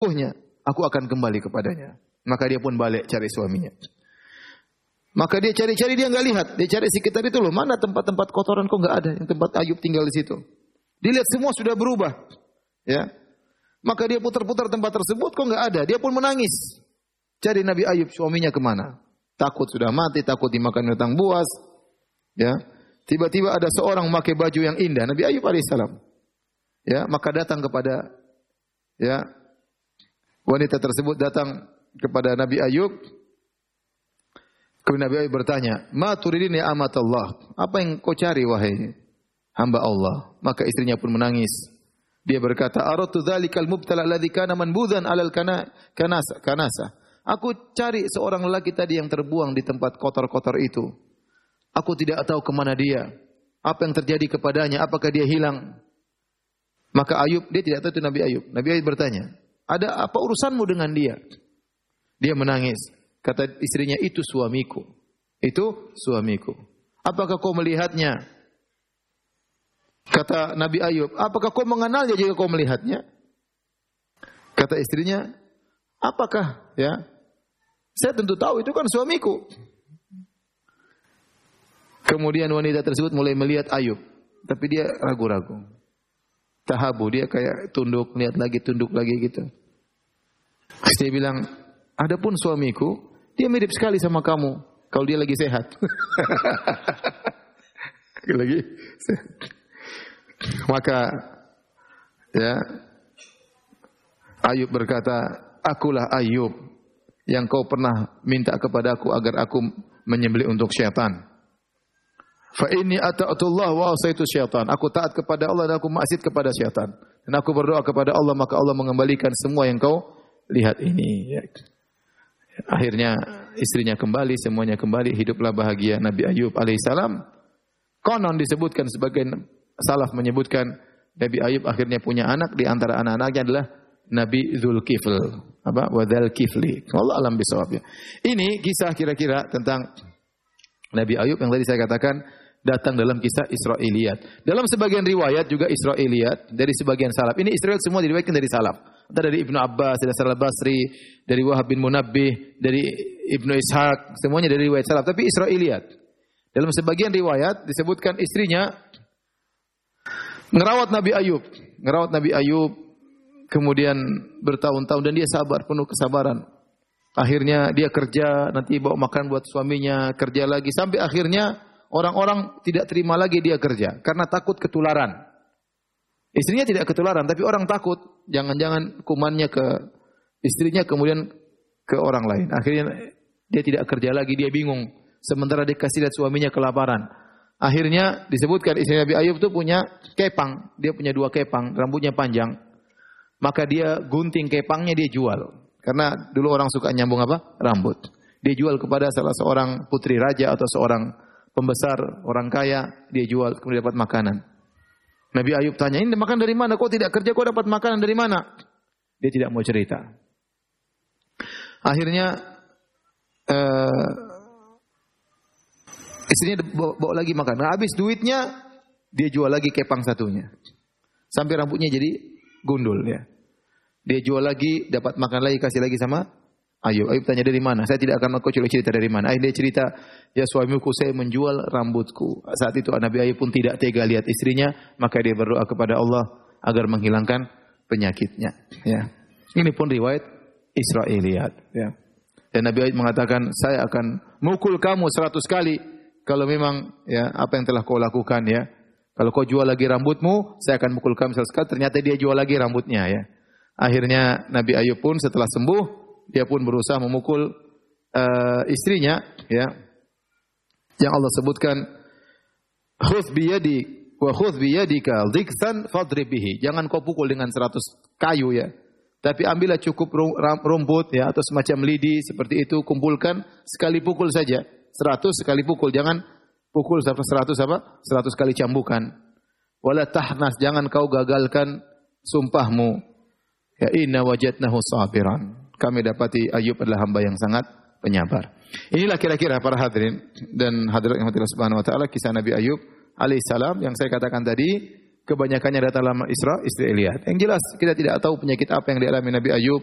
aku akan kembali kepadanya. Maka dia pun balik cari suaminya. Maka dia cari-cari, dia enggak lihat. Dia cari sekitar itu loh, mana tempat-tempat kotoran kok enggak ada, yang tempat Ayub tinggal di situ. Dilihat semua sudah berubah. Ya. Maka dia putar-putar tempat tersebut kok enggak ada. Dia pun menangis. Cari Nabi Ayub, suaminya kemana? Takut sudah mati, takut dimakan binatang buas. Ya. Tiba-tiba ada seorang memakai baju yang indah, Nabi Ayub alaihissalam. Ya, maka datang kepada wanita tersebut datang kepada Nabi Ayub. Kemudian Nabi Ayub bertanya, "Ma turidin ya amatullah?" Apa yang kau cari wahai hamba Allah? Maka istrinya pun menangis. Dia berkata, "Aratu dzalikal mubtala alladzi kana manbudhan 'alal kanasa." Aku cari seorang lelaki tadi yang terbuang di tempat kotor-kotor itu. Aku tidak tahu kemana dia. Apa yang terjadi kepadanya? Apakah dia hilang? Maka Ayub, dia tidak tahu itu Nabi Ayub. Nabi Ayub bertanya, "Ada apa urusanmu dengan dia?" Dia menangis. Kata istrinya, "Itu suamiku. Itu suamiku. Apakah kau melihatnya?" Kata Nabi Ayub, "Apakah kau mengenalnya jika kau melihatnya?" Kata istrinya, "Apakah ya? Saya tentu tahu itu kan suamiku." Kemudian wanita tersebut mulai melihat Ayub, tapi dia ragu-ragu. Tahabu, dia kayak tunduk, lihat lagi, tunduk lagi gitu. Terus dia bilang, "Adapun suamiku, dia mirip sekali sama kamu, kalau dia lagi sehat." Lagi sehat. Maka ya Ayub berkata, "Akulah Ayub yang kau pernah minta kepadaku agar aku menyembelih untuk syaitan. Fa inni ata'atullah wa asaitu syaitan." Aku taat kepada Allah dan aku maksiat kepada syaitan. Dan aku berdoa kepada Allah, maka Allah mengembalikan semua yang kau lihat ini. Ya. Akhirnya istrinya kembali, semuanya kembali, hiduplah bahagia Nabi Ayub alaihissalam. Konon disebutkan, sebagian salaf menyebutkan Nabi Ayub akhirnya punya anak, di antara anak-anaknya adalah Nabi Dzulkifl. Apa? Wa dzalkifli. Wallahu alam bisawab. Ini kisah kira-kira tentang Nabi Ayub yang tadi saya katakan datang dalam kisah Israiliyat. Dalam sebagian riwayat juga Israiliyat dari sebagian salaf. Ini Israiliyat semua diriwayatkan dari salaf. Entah dari Ibnu Abbas, dari Hasan al-Basri, dari Wahab bin Munabbih, dari Ibnu Ishaq, semuanya dari riwayat salaf, tapi Israiliyat. Dalam sebagian riwayat disebutkan istrinya ngerawat Nabi Ayub kemudian bertahun-tahun dan dia sabar, penuh kesabaran. Akhirnya dia kerja, nanti bawa makan buat suaminya, kerja lagi sampai akhirnya orang-orang tidak terima lagi dia kerja karena takut ketularan. Istrinya tidak ketularan, tapi orang takut jangan-jangan kumannya ke istrinya kemudian ke orang lain. Akhirnya dia tidak kerja lagi, dia bingung. Sementara dia kasih lihat suaminya kelaparan. Akhirnya disebutkan istri Nabi Ayub itu punya kepang, dia punya 2 kepang, rambutnya panjang. Maka dia gunting kepangnya, dia jual. Karena dulu orang suka nyambung apa? Rambut. Dia jual kepada salah seorang putri raja atau seorang pembesar, orang kaya, dia jual, kemudian dapat makanan. Nabi Ayub tanya, "Ini makan dari mana? Kau tidak kerja, kau dapat makanan dari mana?" Dia tidak mau cerita. Akhirnya istrinya bawa lagi makan. Nah, habis duitnya, dia jual lagi kepang satunya. Sampai rambutnya jadi gundul ya. Dia jual lagi, dapat makan lagi, kasih lagi sama Ayub. Ayub tanya, "Dari mana?" "Saya tidak akan mengaku cerita dari mana." Akhirnya dia cerita, "Ya suamiku, saya menjual rambutku." Saat itu Nabi Ayub pun tidak tega lihat istrinya, maka dia berdoa kepada Allah agar menghilangkan penyakitnya. Ya. Ini pun riwayat Israiliyat. Ya. Dan Nabi Ayub mengatakan, "Saya akan mukul kamu 100 kali kalau memang ya apa yang telah kau lakukan ya. Kalau kau jual lagi rambutmu, saya akan mukul kamu 100 kali." Ternyata dia jual lagi rambutnya ya. Akhirnya Nabi Ayub pun setelah sembuh, dia pun berusaha memukul istrinya ya. Yang Allah sebutkan, "Khudh bi yadi wa khudh bi yadika dhiksan fadrib bihi." Jangan kau pukul dengan 100 kayu ya. Tapi ambillah cukup rumput ya atau semacam lidi seperti itu, kumpulkan sekali pukul saja. 100 sekali pukul, jangan pukul 100 apa? 100 kali cambukan. Wala tahnas, jangan kau gagalkan sumpahmu. Ya inna wajadnahu sabiran. Kami dapati Ayub adalah hamba yang sangat penyabar. Inilah kira-kira para hadirin dan hadirat yang Allah Subhanahu wa taala kisah Nabi Ayub alaihissalam yang saya katakan tadi, kebanyakannya datang dalam Israiliyat. Yang jelas kita tidak tahu penyakit apa yang dialami Nabi Ayub.